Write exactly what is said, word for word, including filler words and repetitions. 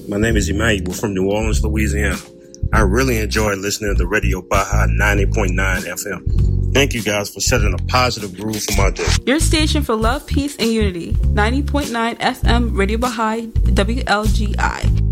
My name is Emmanuel from New Orleans, Louisiana. I really enjoy listening to Radio Baja ninety point nine F M. Thank you guys for setting a positive groove for my day. Your station for love, peace, and unity. ninety point nine F M Radio Baja W L G I.